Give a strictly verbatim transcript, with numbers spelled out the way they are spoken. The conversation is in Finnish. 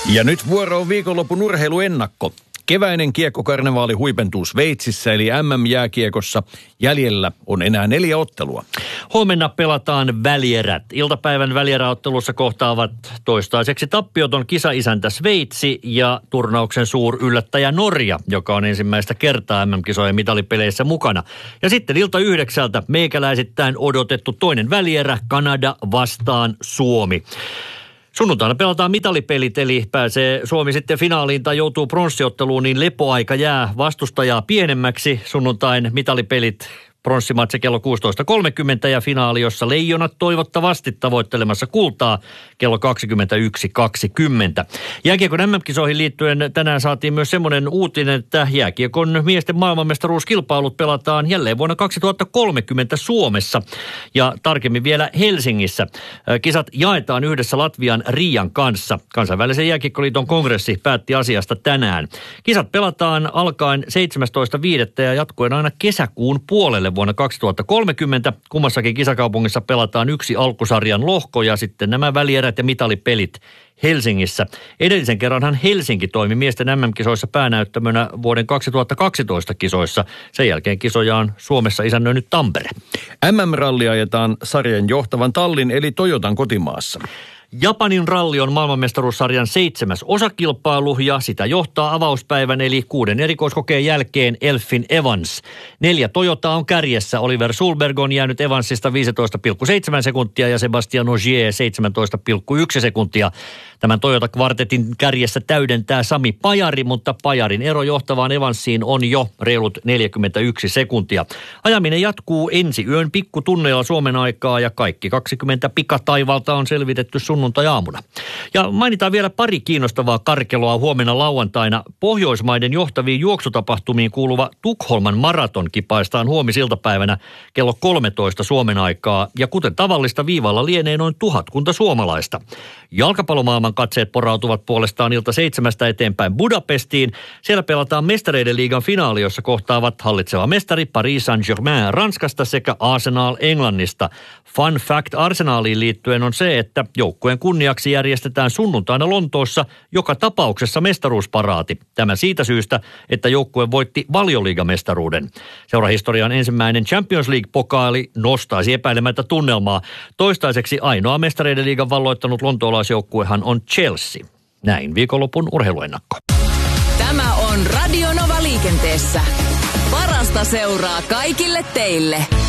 Ja nyt vuoro on viikonlopun urheiluennakko. Keväinen kiekkokarnevaali huipentuu Sveitsissä eli M M-jääkiekossa. Jäljellä on enää neljä ottelua. Huomenna pelataan välierät. Iltapäivän välieräottelussa kohtaavat toistaiseksi tappioton kisaisäntä Sveitsi ja turnauksen suuryllättäjä Norja, joka on ensimmäistä kertaa M M-kisojen mitalipeleissä mukana. Ja sitten ilta yhdeksältä meikäläisittäin odotettu toinen välierä, Kanada vastaan Suomi. Sunnuntaina pelataan mitalipelit, eli pääsee Suomi sitten finaaliin tai joutuu pronssiotteluun, niin lepoaika jää vastustajaa pienemmäksi. Sunnuntain mitalipelit, pronssimatse kello kuusitoista kolmekymmentä ja finaali, jossa leijonat toivottavasti tavoittelemassa kultaa kello kaksikymmentäyksi kaksikymmentä. Jääkiekon M M-kisoihin liittyen tänään saatiin myös semmoinen uutinen, että jääkiekon miesten maailmanmestaruuskilpailut pelataan jälleen vuonna kaksituhattakolmekymmentä Suomessa ja tarkemmin vielä Helsingissä. Kisat jaetaan yhdessä Latvian Riian kanssa. Kansainvälisen jääkiekkoliiton kongressi päätti asiasta tänään. Kisat pelataan alkaen seitsemästoista viidettä ja jatkuen aina kesäkuun puolelle vuonna kaksituhattakolmekymmentä. Kummassakin kisakaupungissa pelataan yksi alkusarjan lohko ja sitten nämä välierät ja mitalipelit Helsingissä. Edellisen kerranhan Helsinki toimi miesten M M-kisoissa päänäyttämönä vuoden kaksituhattakaksitoista kisoissa. Sen jälkeen kisoja on Suomessa isännöinyt Tampere. M M-ralli ajetaan sarjan johtavan tallin eli Toyotan kotimaassa. Japanin ralli on maailmanmestaruussarjan seitsemäs osakilpailu ja sitä johtaa avauspäivän eli kuuden erikoiskokeen jälkeen Elfin Evans. Neljä Toyotaa on kärjessä. Oliver Sulberg on jäänyt Evansista viisitoista pilkku seitsemän sekuntia ja Sebastian Ogier seitsemäntoista pilkku yksi sekuntia. Tämän Toyota-kvartetin kärjessä täydentää Sami Pajari, mutta Pajarin ero johtavaan Evansiin on jo reilut neljäkymmentäyksi sekuntia. Ajaminen jatkuu ensi yön pikkutunneilla Suomen aikaa ja kaikki kaksikymmentä pikataivalta on selvitetty sunnuntai-aamuna. Ja mainitaan vielä pari kiinnostavaa karkeloa huomenna lauantaina. Pohjoismaiden johtaviin juoksutapahtumiin kuuluva Tukholman maraton kipaistaan huomisiltapäivänä kello kolmetoista Suomen aikaa. Ja kuten tavallista viivalla lienee noin tuhatkunta suomalaista. Jalkapallomaailman katseet porautuvat puolestaan ilta seitsemästä eteenpäin Budapestiin. Siellä pelataan mestareiden liigan finaali, jossa kohtaavat hallitseva mestari Paris Saint-Germain Ranskasta sekä Arsenal Englannista. Fun fact Arsenaliin liittyen on se, että joukkueen kunniaksi järjestetään sunnuntaina Lontoossa joka tapauksessa mestaruusparaati. Tämä siitä syystä, että joukkue voitti Valioliigamestaruuden. Seurahistorian ensimmäinen Champions League-pokaali nostaisi epäilemättä tunnelmaa. Toistaiseksi ainoa mestareiden liigan valloittanut lontoolaisjoukkuehan on Chelsea. Näin viikonlopun urheiluennakko. Tämä on Radio Nova liikenteessä. Parasta seuraa kaikille teille.